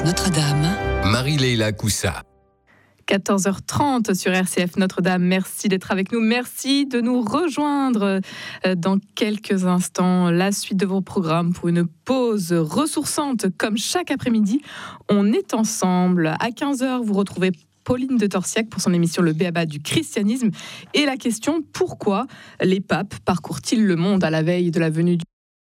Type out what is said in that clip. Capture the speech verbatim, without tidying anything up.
Notre-Dame. Marie-Leila Coussa. quatorze heures trente sur R C F Notre-Dame. Merci d'être avec nous. Merci de nous rejoindre dans quelques instants. La suite de vos programmes pour une pause ressourçante comme chaque après-midi. On est ensemble. À quinze heures, vous retrouvez Pauline de Torsiac pour son émission Le B.A.B.A. du christianisme. Et la question, pourquoi les papes parcourent-ils le monde à la veille de la venue du